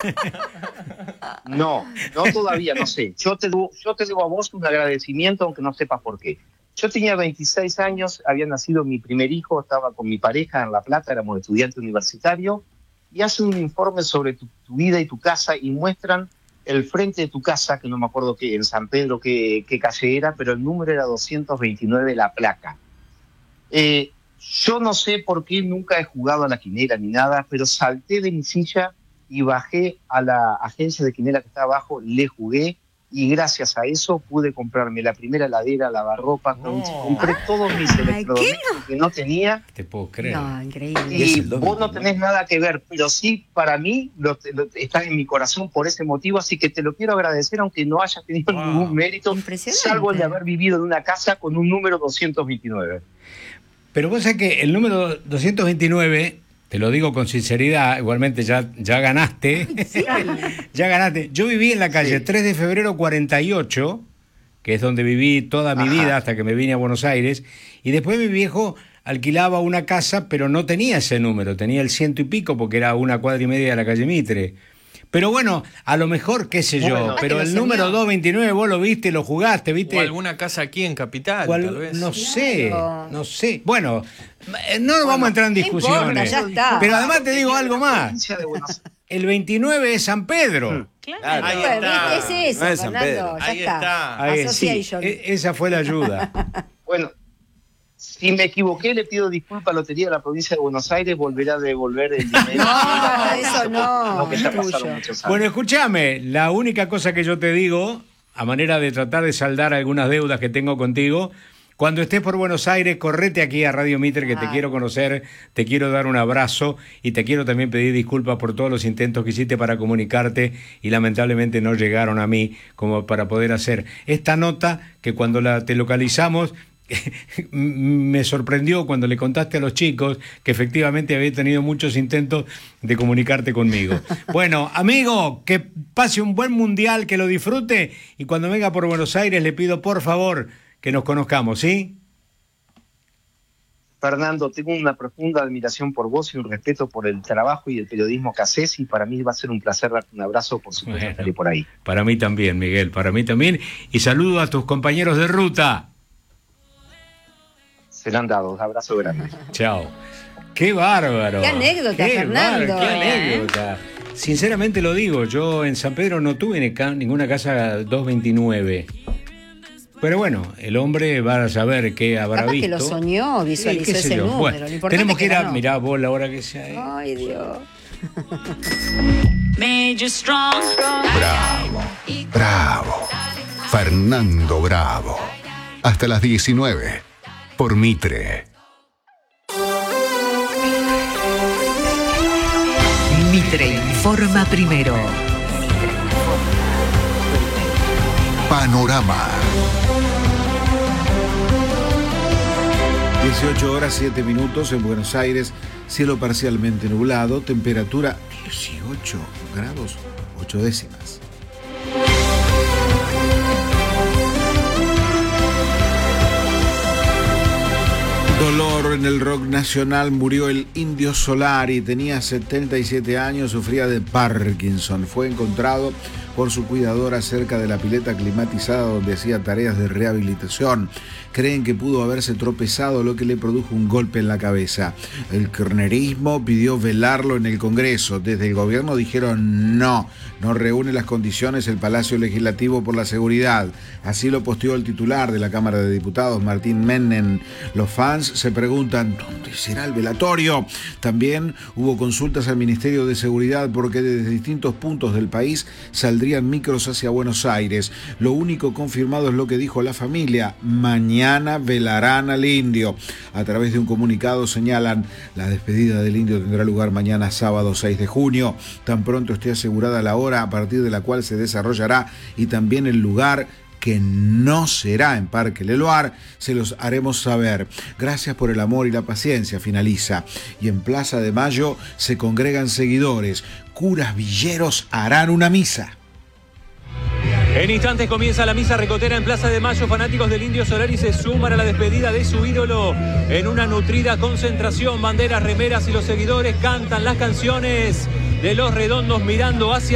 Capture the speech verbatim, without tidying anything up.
No, no todavía, no sé. Yo te, debo, yo te debo a vos un agradecimiento, aunque no sepas por qué. Yo tenía veintiséis años, había nacido mi primer hijo, estaba con mi pareja en La Plata, éramos estudiantes universitarios, y hacen un informe sobre tu, tu vida y tu casa y muestran el frente de tu casa, que no me acuerdo qué, en San Pedro qué, qué calle era, pero el número era doscientos veintinueve, la placa. Eh, yo no sé por qué nunca he jugado a la quinera ni nada, pero salté de mi silla y bajé a la agencia de quinera que está abajo, le jugué, y gracias a eso pude comprarme la primera heladera, lavarropa, no. compré todos mis electrodomésticos que no tenía. Te puedo creer. No, increíble. Y vos no tenés nada que ver, pero sí, para mí, lo, lo, está en mi corazón por ese motivo, así que te lo quiero agradecer, aunque no hayas tenido wow. ningún mérito, salvo el de haber vivido en una casa con un número doscientos veintinueve. Pero vos sabés que el número doscientos veintinueve... Te lo digo con sinceridad, igualmente ya, ya ganaste, sí. ya ganaste. Yo viví en la calle sí. tres de febrero cuarenta y ocho, que es donde viví toda mi Ajá. vida hasta que me vine a Buenos Aires, y después mi viejo alquilaba una casa, pero no tenía ese número, tenía el ciento y pico porque era una cuadra y media de la calle Mitre. Pero bueno, a lo mejor, qué sé yo, bueno, pero el número doscientos veintinueve vos lo viste, lo jugaste, ¿viste? O alguna casa aquí en Capital, al, tal vez. No claro. sé, no sé. Bueno, no bueno, vamos a entrar en discusiones. No importa, ya está. Pero además te digo algo más. El veintinueve es San Pedro. Claro, ahí bueno, está. Es eso, no es San Pedro. Ya ahí está. está. Ahí, Association. Sí, esa fue la ayuda. Bueno. Si me equivoqué, le pido disculpas a la Lotería de la Provincia de Buenos Aires, volverá a devolver el dinero. No, eso no. no que ya pasaron muchos años. Bueno, escúchame, la única cosa que yo te digo, a manera de tratar de saldar algunas deudas que tengo contigo, cuando estés por Buenos Aires, correte aquí a Radio Mitre, que ah. te quiero conocer, te quiero dar un abrazo y te quiero también pedir disculpas por todos los intentos que hiciste para comunicarte y lamentablemente no llegaron a mí como para poder hacer esta nota que cuando la te localizamos me sorprendió cuando le contaste a los chicos que efectivamente había tenido muchos intentos de comunicarte conmigo. Bueno, amigo, que pase un buen mundial, que lo disfrute y cuando venga por Buenos Aires le pido por favor que nos conozcamos, ¿sí? Fernando, tengo una profunda admiración por vos y un respeto por el trabajo y el periodismo que haces y para mí va a ser un placer darte un abrazo, por supuesto, bueno, estaré por ahí. Para mí también, Miguel, para mí también y saludo a tus compañeros de ruta. Serán dados. Abrazo grande. Chao. ¡Qué bárbaro! ¡Qué anécdota, qué Fernando! Bar, ¡Qué ¿eh? anécdota! Sinceramente lo digo, yo en San Pedro no tuve ninguna casa doscientos veintinueve. Pero bueno, el hombre va a saber qué habrá Capaz visto. que lo soñó, visualizó sí, ese yo. número. Bueno, lo tenemos que ir a... No. Mirá vos la hora que sea. ¿eh? ¡Ay, Dios! Bravo, bravo. Fernando Bravo. Hasta las diecinueve. Por Mitre. Mitre informa primero. Panorama. dieciocho horas siete minutos en Buenos Aires, cielo parcialmente nublado, temperatura dieciocho grados ocho décimas. Dolor en el rock nacional, murió el Indio Solari, tenía setenta y siete años, sufría de Parkinson. Fue encontrado por su cuidadora cerca de la pileta climatizada donde hacía tareas de rehabilitación. Creen que pudo haberse tropezado, lo que le produjo un golpe en la cabeza. El kirchnerismo pidió velarlo en el Congreso. Desde el gobierno dijeron no, no reúne las condiciones el Palacio Legislativo por la seguridad. Así lo posteó el titular de la Cámara de Diputados, Martín Menem. Los fans se preguntan, ¿dónde será el velatorio? También hubo consultas al Ministerio de Seguridad porque desde distintos puntos del país saldrían micros hacia Buenos Aires. Lo único confirmado es lo que dijo la familia. Mañana velarán al indio. A través de un comunicado señalan, la despedida del indio tendrá lugar mañana sábado seis de junio. Tan pronto esté asegurada la hora a partir de la cual se desarrollará y también el lugar, que no será en Parque Leloir, se los haremos saber. Gracias por el amor y la paciencia, finaliza. Y en Plaza de Mayo se congregan seguidores. Curas villeros harán una misa. En instantes comienza la misa recotera en Plaza de Mayo. Fanáticos del Indio Solari se suman a la despedida de su ídolo en una nutrida concentración. Banderas, remeras y los seguidores cantan las canciones de Los Redondos mirando hacia